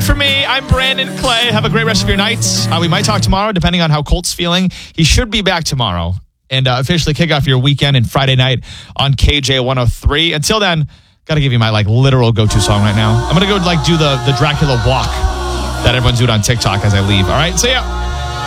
for me. I'm Brandon Clay. Have a great rest of your night. We might talk tomorrow, depending on how Colt's feeling. He should be back tomorrow and officially kick off your weekend and Friday night on KJ 103. Until then, got to give you my literal go-to song right now. I'm going to go do the Dracula walk that everyone's doing on TikTok as I leave. All right, so yeah.